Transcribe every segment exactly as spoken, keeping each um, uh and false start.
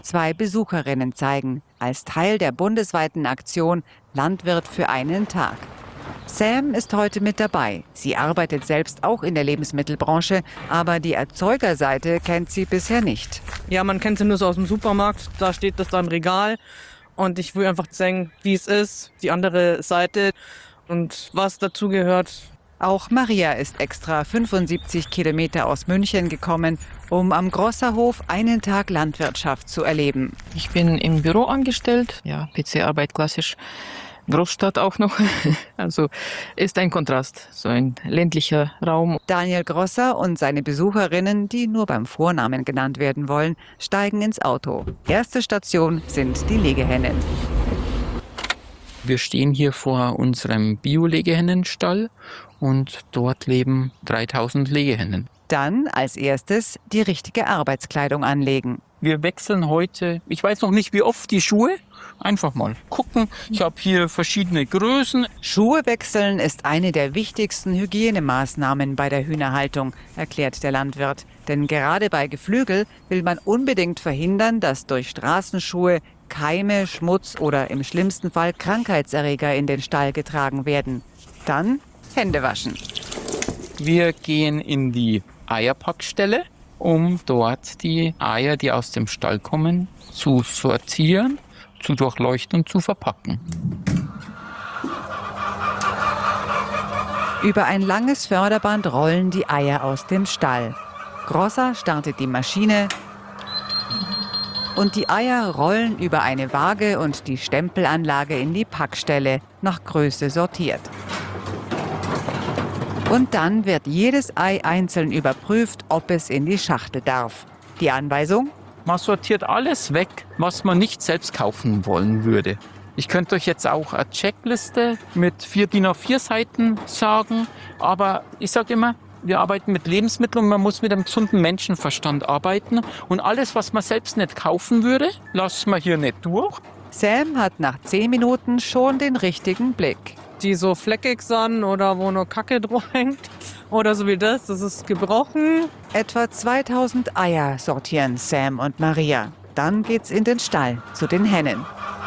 zwei Besucherinnen zeigen, als Teil der bundesweiten Aktion Landwirt für einen Tag. Sam ist heute mit dabei. Sie arbeitet selbst auch in der Lebensmittelbranche, aber die Erzeugerseite kennt sie bisher nicht. Ja, man kennt sie nur so aus dem Supermarkt, da steht das da im Regal. Und ich will einfach zeigen, wie es ist, die andere Seite und was dazu gehört. Auch Maria ist extra fünfundsiebzig Kilometer aus München gekommen, um am Grosserhof einen Tag Landwirtschaft zu erleben. Ich bin im Büro angestellt, ja, P C-Arbeit klassisch. Großstadt auch noch. Also ist ein Kontrast, so ein ländlicher Raum. Daniel Grosser und seine Besucherinnen, die nur beim Vornamen genannt werden wollen, steigen ins Auto. Erste Station sind die Legehennen. Wir stehen hier vor unserem Bio-Legehennenstall und dort leben dreitausend Legehennen. Dann als erstes die richtige Arbeitskleidung anlegen. Wir wechseln heute, ich weiß noch nicht wie oft, die Schuhe. Einfach mal gucken. Ich habe hier verschiedene Größen. Schuhe wechseln ist eine der wichtigsten Hygienemaßnahmen bei der Hühnerhaltung, erklärt der Landwirt. Denn gerade bei Geflügel will man unbedingt verhindern, dass durch Straßenschuhe Keime, Schmutz oder im schlimmsten Fall Krankheitserreger in den Stall getragen werden. Dann Hände waschen. Wir gehen in die Eierpackstelle, um dort die Eier, die aus dem Stall kommen, zu sortieren, zu durchleuchten und zu verpacken. Über ein langes Förderband rollen die Eier aus dem Stall. Grosser startet die Maschine und die Eier rollen über eine Waage und die Stempelanlage in die Packstelle, nach Größe sortiert. Und dann wird jedes Ei einzeln überprüft, ob es in die Schachtel darf. Die Anweisung? Man sortiert alles weg, was man nicht selbst kaufen wollen würde. Ich könnte euch jetzt auch eine Checkliste mit vier D I N A vier Seiten sagen, aber ich sage immer, wir arbeiten mit Lebensmitteln und man muss mit einem gesunden Menschenverstand arbeiten. Und alles, was man selbst nicht kaufen würde, lassen wir hier nicht durch. Sam hat nach zehn Minuten schon den richtigen Blick. Die so fleckig sind oder wo nur Kacke drauf hängt oder so wie das, das ist gebrochen. Etwa zweitausend Eier sortieren Sam und Maria. Dann geht's in den Stall zu den Hennen.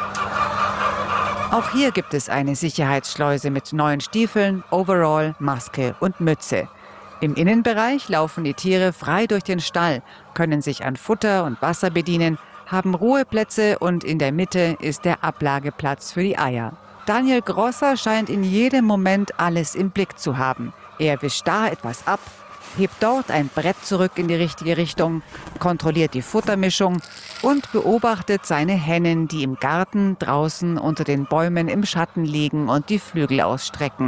Auch hier gibt es eine Sicherheitsschleuse mit neuen Stiefeln, Overall, Maske und Mütze. Im Innenbereich laufen die Tiere frei durch den Stall, können sich an Futter und Wasser bedienen, haben Ruheplätze und in der Mitte ist der Ablageplatz für die Eier. Daniel Grosser scheint in jedem Moment alles im Blick zu haben. Er wischt da etwas ab, hebt dort ein Brett zurück in die richtige Richtung, kontrolliert die Futtermischung und beobachtet seine Hennen, die im Garten draußen unter den Bäumen im Schatten liegen und die Flügel ausstrecken.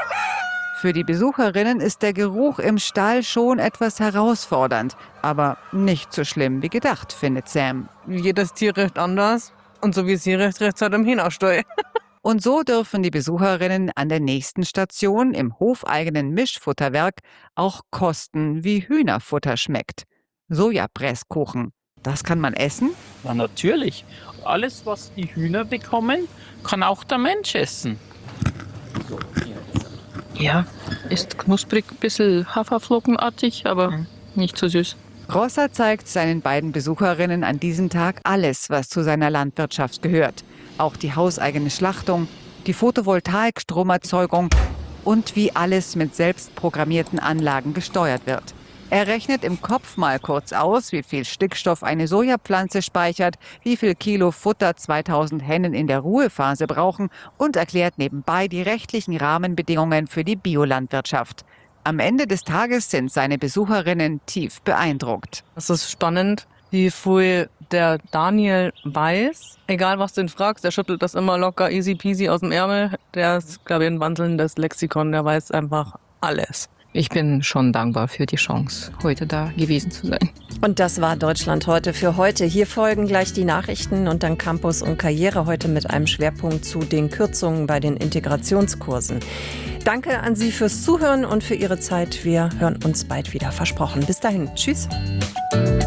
Für die Besucherinnen ist der Geruch im Stall schon etwas herausfordernd, aber nicht so schlimm wie gedacht, findet Sam. Jedes Tier riecht anders und so wie es hier riecht, riecht es halt im Hühnerstall. Und so dürfen die Besucherinnen an der nächsten Station im hofeigenen Mischfutterwerk auch kosten, wie Hühnerfutter schmeckt. Sojapresskuchen, das kann man essen? Ja, natürlich. Alles, was die Hühner bekommen, kann auch der Mensch essen. So, hier. Ja, ist knusprig, ein bisschen Haferflockenartig, aber mhm. nicht so süß. Grosser zeigt seinen beiden Besucherinnen an diesem Tag alles, was zu seiner Landwirtschaft gehört. Auch die hauseigene Schlachtung, die Photovoltaik-Stromerzeugung und wie alles mit selbstprogrammierten Anlagen gesteuert wird. Er rechnet im Kopf mal kurz aus, wie viel Stickstoff eine Sojapflanze speichert, wie viel Kilo Futter zweitausend Hennen in der Ruhephase brauchen und erklärt nebenbei die rechtlichen Rahmenbedingungen für die Biolandwirtschaft. Am Ende des Tages sind seine Besucherinnen tief beeindruckt. Das ist spannend, wie viel der Daniel weiß. Egal, was du ihn fragst, der schüttelt das immer locker, easy peasy aus dem Ärmel. Der ist, glaube ich, ein wandelndes Lexikon, der weiß einfach alles. Ich bin schon dankbar für die Chance, heute da gewesen zu sein. Und das war Deutschland heute für heute. Hier folgen gleich die Nachrichten und dann Campus und Karriere heute mit einem Schwerpunkt zu den Kürzungen bei den Integrationskursen. Danke an Sie fürs Zuhören und für Ihre Zeit. Wir hören uns bald wieder, versprochen. Bis dahin. Tschüss.